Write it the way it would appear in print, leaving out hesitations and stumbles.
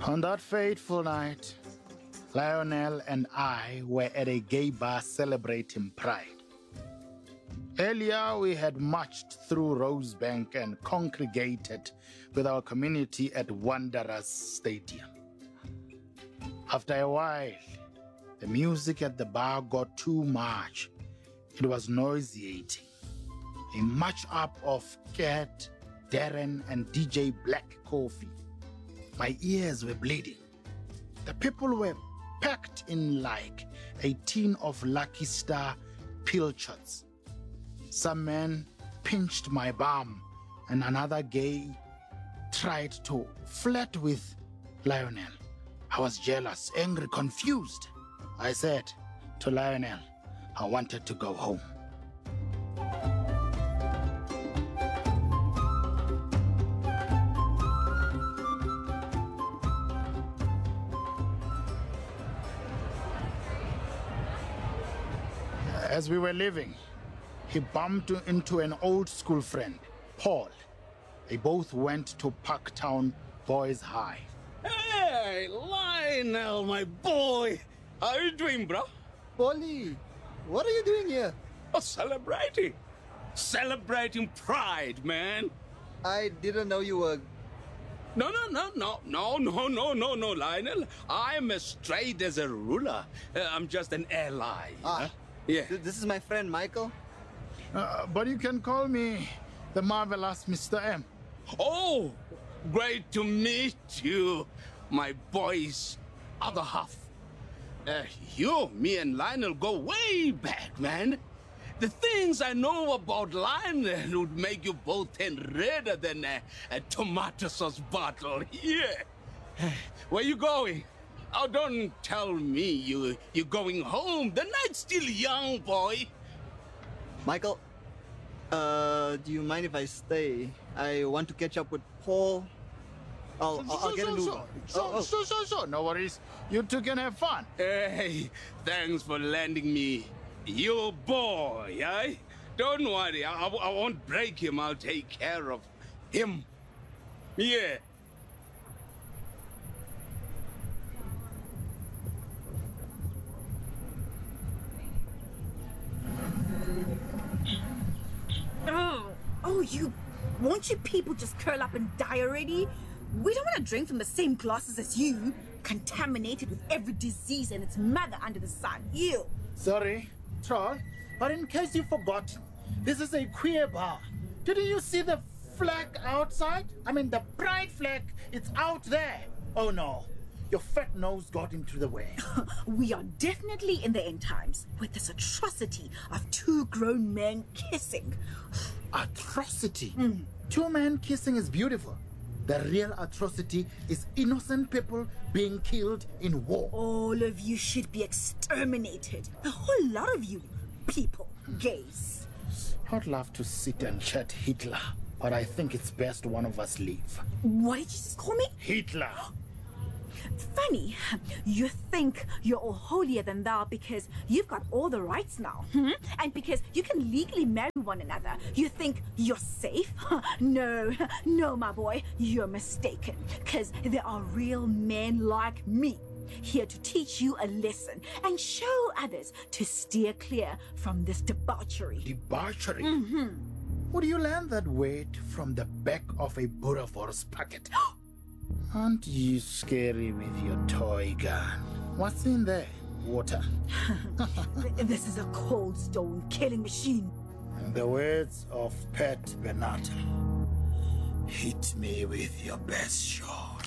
On that fateful night, Lionel and I were at a gay bar celebrating Pride. Earlier, we had marched through Rosebank and congregated with our community at Wanderers Stadium. After a while, the music at the bar got too much. It was nauseating. A match-up of Cat, Darren, and DJ Black Coffee. My ears were bleeding. The people were packed in like a tin of Lucky Star pilchards. Some man pinched my bum, and another gay tried to flirt with Lionel. I was jealous, angry, confused. I said to Lionel, I wanted to go home. As we were leaving, he bumped into an old school friend, Paul. They both went to Parktown Boys High. Hey, Lionel, my boy. How are you doing, bro? Polly, what are you doing here? Oh, celebrating. Celebrating Pride, man. I didn't know you were... No, Lionel. I'm as straight as a ruler. I'm just an ally. Yeah. This is my friend, Michael. But you can call me the marvelous Mr. M. Oh, great to meet you, my boy's other half. Me and Lionel go way back, man. The things I know about Lionel would make you both turn redder than a tomato sauce bottle. Yeah. Where you going? Oh, don't tell me you're going home. The night's still young, boy. Michael, do you mind if I stay? I want to catch up with Paul. I'll get a new... Sure. No worries. You two can have fun. Hey, thanks for lending me your boy, eh? Don't worry, I won't break him. I'll take care of him. Yeah. Won't you people just curl up and die already? We don't want to drink from the same glasses as you, contaminated with every disease and its mother under the sun. Ew. Sorry, Troll, but in case you've forgotten, this is a queer bar. Didn't you see the flag outside? I mean, the pride flag, it's out there. Oh no, your fat nose got into the way. We are definitely in the end times with this atrocity of two grown men kissing. Atrocity? Two men kissing is beautiful. The real atrocity is innocent people being killed in war. All of you should be exterminated. A whole lot of you people, gays. I'd love to sit and chat Hitler, but I think it's best one of us leave. What did you just call me? Hitler. Funny, you think you're all holier than thou because you've got all the rights now, and because you can legally marry one another. You think you're safe? No, my boy, you're mistaken, because there are real men like me here to teach you a lesson and show others to steer clear from this debauchery. Debauchery? Would you learn that word from the back of a Boerewors packet? Aren't you scary with your toy gun? What's in there? Water. This is a cold stone killing machine. In the words of Pat Benatar, hit me with your best shot.